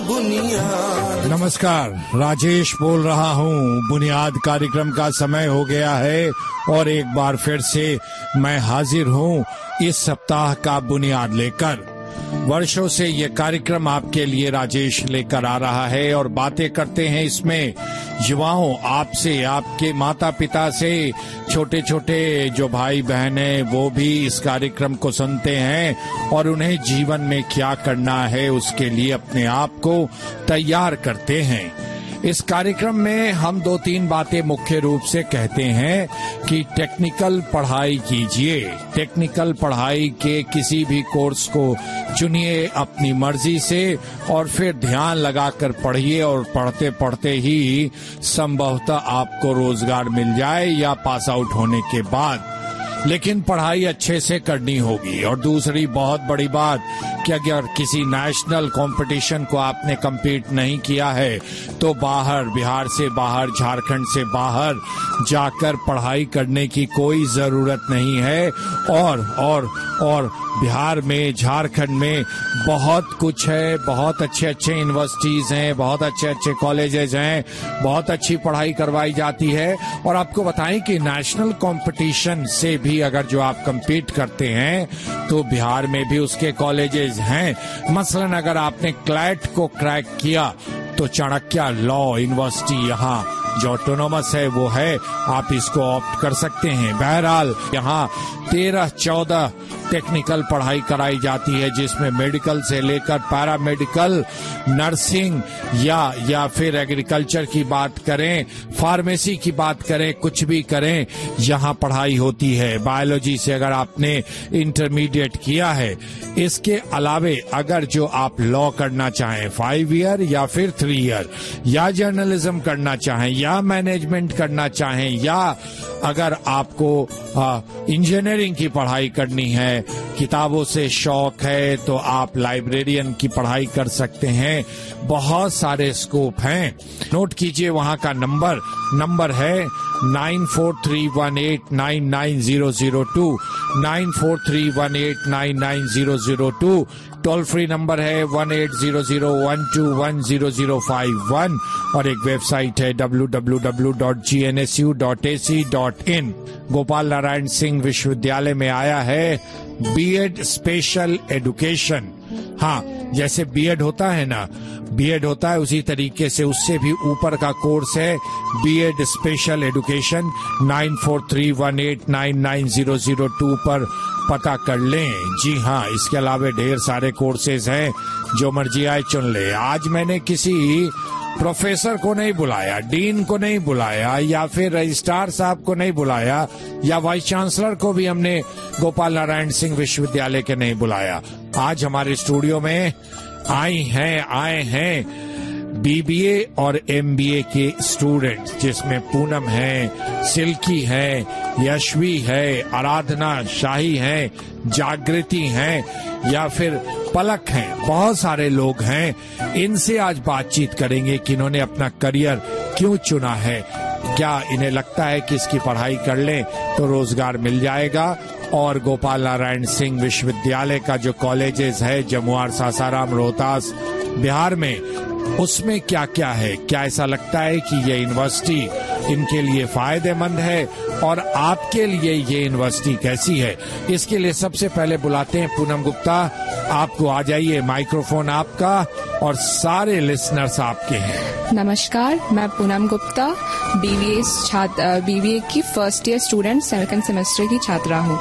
बुनियाद। नमस्कार, राजेश बोल रहा हूँ। बुनियाद कार्यक्रम का समय हो गया है और एक बार फिर से मैं हाजिर हूँ इस सप्ताह का बुनियाद लेकर। वर्षों से ये कार्यक्रम आपके लिए राजेश लेकर आ रहा है और बातें करते हैं इसमें युवाओं, आपसे, आपके माता पिता से, छोटे छोटे जो भाई बहन हैं वो भी इस कार्यक्रम को सुनते हैं और उन्हें जीवन में क्या करना है उसके लिए अपने आप को तैयार करते हैं। इस कार्यक्रम में हम 2-3 बातें मुख्य रूप से कहते हैं कि टेक्निकल पढ़ाई कीजिए। टेक्निकल पढ़ाई के किसी भी कोर्स को चुनिए अपनी मर्जी से और फिर ध्यान लगाकर पढ़िए और पढ़ते पढ़ते ही संभवतः आपको रोजगार मिल जाए या पास आउट होने के बाद, लेकिन पढ़ाई अच्छे से करनी होगी। और दूसरी बहुत बड़ी बात कि अगर किसी नेशनल कंपटीशन को आपने compete नहीं किया है तो बाहर, बिहार से बाहर, झारखंड से बाहर जाकर पढ़ाई करने की कोई जरूरत नहीं है। और बिहार में, झारखंड में बहुत कुछ है, बहुत अच्छे अच्छे यूनिवर्सिटीज हैं, बहुत अच्छे अच्छे कॉलेजेस हैं, बहुत अच्छी पढ़ाई करवाई जाती है। और आपको बताएं कि नेशनल कंपटीशन से भी अगर जो आप compete करते हैं तो बिहार में भी उसके कॉलेजेस हैं। मसलन अगर आपने क्लैट को क्रैक किया तो चाणक्य लॉ यूनिवर्सिटी यहाँ जो ऑटोनोमस है वो है, आप इसको ऑप्ट कर सकते हैं। बहरहाल यहाँ 13-14 टेक्निकल पढ़ाई कराई जाती है जिसमें मेडिकल से लेकर पैरामेडिकल, नर्सिंग या फिर एग्रीकल्चर की बात करें, फार्मेसी की बात करें, कुछ भी करें, यहाँ पढ़ाई होती है। बायोलॉजी से अगर आपने इंटरमीडिएट किया है, इसके अलावे अगर जो आप लॉ करना चाहें 5 ईयर या फिर 3 ईयर, या जर्नलिज्म करना चाहें या मैनेजमेंट करना चाहें, या अगर आपको इंजीनियरिंग की पढ़ाई करनी है, किताबों से शौक है तो आप लाइब्रेरियन की पढ़ाई कर सकते हैं। बहुत सारे स्कोप हैं। नोट कीजिए वहां का नंबर है 9431899002, 9431899002। टोल फ्री नंबर है 1800121005 और एक वेबसाइट है www.gnsu.ac.in। गोपाल नारायण सिंह विश्वविद्यालय में आया है बीएड स्पेशल एजुकेशन। हाँ, जैसे बीएड होता है ना, बीएड होता है उसी तरीके से उससे भी ऊपर का कोर्स है बीएड स्पेशल एजुकेशन। 9431899002 पर पता कर लें। जी हाँ, इसके अलावा ढेर सारे कोर्सेज हैं, जो मर्जी आए चुन ले। आज मैंने किसी प्रोफेसर को नहीं बुलाया, डीन को नहीं बुलाया, या फिर रजिस्ट्रार साहब को नहीं बुलाया, या वाइस चांसलर को भी हमने गोपाल नारायण सिंह विश्वविद्यालय के नहीं बुलाया। आज हमारे स्टूडियो में आए हैं बीबीए और एमबीए के स्टूडेंट, जिसमें पूनम है, सिल्की है, यशवी है, आराधना शाही है, जागृति है, या फिर पलक हैं। बहुत सारे लोग हैं। इनसे आज बातचीत करेंगे कि इन्होंने अपना करियर क्यों चुना है, क्या इन्हें लगता है कि इसकी पढ़ाई कर लें तो रोजगार मिल जाएगा, और गोपाल नारायण सिंह विश्वविद्यालय का जो कॉलेजेस है जमुआर, सासाराम, रोहतास बिहार में, उसमें क्या क्या है, क्या ऐसा लगता है कि ये यूनिवर्सिटी इनके लिए फायदेमंद है और आपके लिए ये यूनिवर्सिटी कैसी है। इसके लिए सबसे पहले बुलाते हैं पूनम गुप्ता। आपको आ जाइए, माइक्रोफोन आपका और सारे लिसनर्स आपके हैं। नमस्कार, मैं पूनम गुप्ता बीबीए की first year student, second semester की छात्रा हूँ।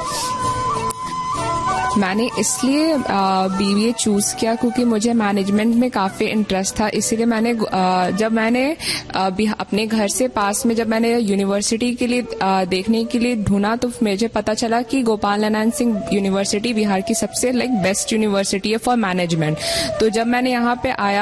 मैंने इसलिए बीबीए चूज किया क्योंकि मुझे मैनेजमेंट में काफी इंटरेस्ट था। इसीलिए जब मैंने अपने घर से पास में जब मैंने यूनिवर्सिटी के लिए देखने के लिए ढूंढा तो मुझे पता चला कि गोपाल नारायण सिंह यूनिवर्सिटी बिहार की सबसे बेस्ट यूनिवर्सिटी है फॉर मैनेजमेंट। तो जब मैंने यहाँ पे आया